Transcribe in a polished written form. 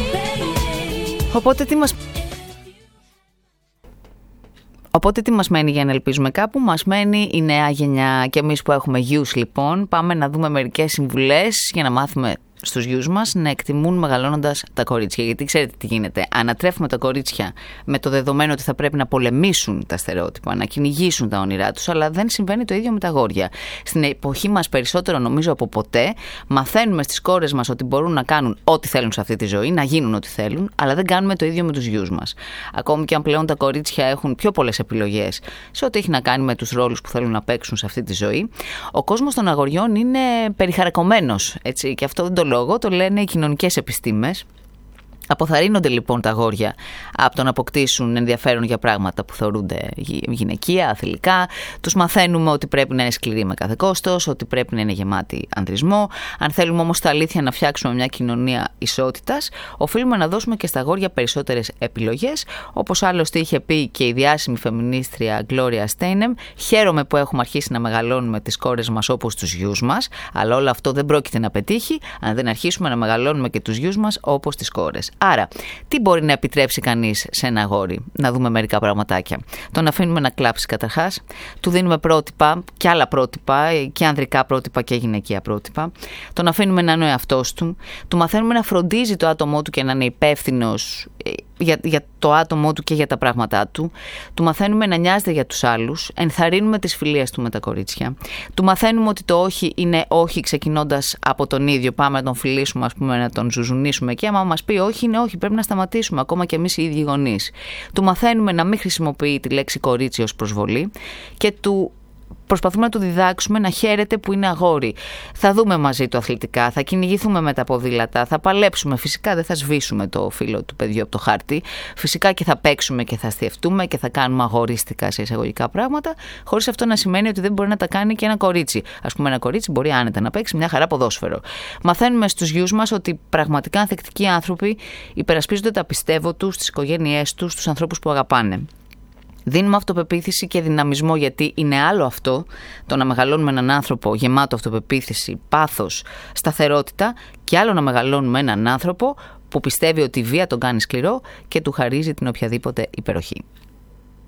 Οπότε τι μας μένει για να ελπίζουμε κάπου? Μας μένει η νέα γενιά. Και εμείς που έχουμε γιους, λοιπόν, πάμε να δούμε μερικές συμβουλές για να μάθουμε στους γιους μας να εκτιμούν μεγαλώνοντας τα κορίτσια. Γιατί ξέρετε τι γίνεται. Ανατρέφουμε τα κορίτσια με το δεδομένο ότι θα πρέπει να πολεμήσουν τα στερεότυπα, να κυνηγήσουν τα όνειρά τους, αλλά δεν συμβαίνει το ίδιο με τα αγόρια. Στην εποχή μας, περισσότερο νομίζω από ποτέ, μαθαίνουμε στις κόρες μας ότι μπορούν να κάνουν ό,τι θέλουν σε αυτή τη ζωή, να γίνουν ό,τι θέλουν, αλλά δεν κάνουμε το ίδιο με τους γιους μας. Ακόμη και αν πλέον τα κορίτσια έχουν πιο πολλές επιλογές σε ό,τι έχει να κάνει με τους ρόλους που θέλουν να παίξουν σε αυτή τη ζωή, ο κόσμος των αγοριών είναι περιχαρακωμένος. Έτσι, και αυτό δεν το λόγο, το λένε οι κοινωνικές επιστήμες. Αποθαρρύνονται λοιπόν τα αγόρια από το να αποκτήσουν ενδιαφέρον για πράγματα που θεωρούνται γυναικεία, αθλικά. Τους μαθαίνουμε ότι πρέπει να είναι σκληροί με κάθε κόστος, ότι πρέπει να είναι γεμάτοι ανδρισμό. Αν θέλουμε όμως τα αλήθεια να φτιάξουμε μια κοινωνία ισότητας, οφείλουμε να δώσουμε και στα αγόρια περισσότερες επιλογές. Όπως άλλωστε είχε πει και η διάσημη φεμινίστρια Gloria Steinem, χαίρομαι που έχουμε αρχίσει να μεγαλώνουμε τις κόρες μας όπως τους γιους μας, αλλά όλο αυτό δεν πρόκειται να πετύχει αν δεν αρχίσουμε να μεγαλώνουμε και τους γιους μας όπως τις κόρες. Άρα, τι μπορεί να επιτρέψει κανείς σε ένα αγόρι? Να δούμε μερικά πραγματάκια. Τον αφήνουμε να κλάψει καταρχάς. Του δίνουμε πρότυπα και άλλα πρότυπα, και ανδρικά πρότυπα και γυναικεία πρότυπα. Τον αφήνουμε να είναι ο εαυτός του. Του μαθαίνουμε να φροντίζει το άτομό του και να είναι υπεύθυνος για το άτομό του και για τα πράγματά του. Του μαθαίνουμε να νοιάζεται για τους άλλους. Ενθαρρύνουμε τις φιλίες του με τα κορίτσια. Του μαθαίνουμε ότι το όχι είναι όχι, ξεκινώντας από τον ίδιο. Πάμε να τον φιλήσουμε, ας πούμε, να τον ζουζουνίσουμε, και άμα μας πει όχι είναι όχι, πρέπει να σταματήσουμε, ακόμα και εμείς οι ίδιοι γονείς. Του μαθαίνουμε να μην χρησιμοποιεί τη λέξη κορίτσι ως προσβολή και προσπαθούμε να του διδάξουμε να χαίρεται που είναι αγόρι. Θα δούμε μαζί του αθλητικά, θα κυνηγηθούμε με τα ποδήλατα, θα παλέψουμε. Φυσικά δεν θα σβήσουμε το φύλλο του παιδιού από το χάρτη. Φυσικά και θα παίξουμε και θα αστιευτούμε και θα κάνουμε αγορίστικα σε εισαγωγικά πράγματα, χωρίς αυτό να σημαίνει ότι δεν μπορεί να τα κάνει και ένα κορίτσι. Ας πούμε, ένα κορίτσι μπορεί άνετα να παίξει μια χαρά ποδόσφαιρο. Μαθαίνουμε στους γιους μας ότι πραγματικά ανθεκτικοί άνθρωποι υπερασπίζονται τα πιστεύω τους, τις οικογένειές τους, τους ανθρώπους που αγαπάνε. Δίνουμε αυτοπεποίθηση και δυναμισμό, γιατί είναι άλλο αυτό το να μεγαλώνουμε έναν άνθρωπο γεμάτο αυτοπεποίθηση, πάθος, σταθερότητα, και άλλο να μεγαλώνουμε έναν άνθρωπο που πιστεύει ότι η βία τον κάνει σκληρό και του χαρίζει την οποιαδήποτε υπεροχή.